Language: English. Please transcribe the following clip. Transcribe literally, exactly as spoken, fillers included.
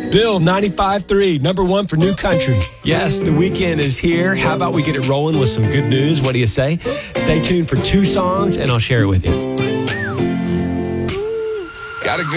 Bill, ninety-five three, number one for new country. Yes, the weekend is here. How about we get it rolling with some good news? What do you say? Stay tuned for two songs, and I'll share it with you. Got a good